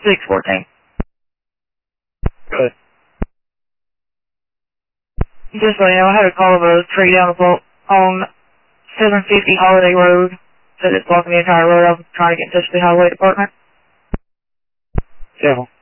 614. Good. Just so you know, I had a call of a tree down the fault on 750 Holiday Road. Said it's blocking the entire road. I'm trying to get in touch with the highway department. Yeah.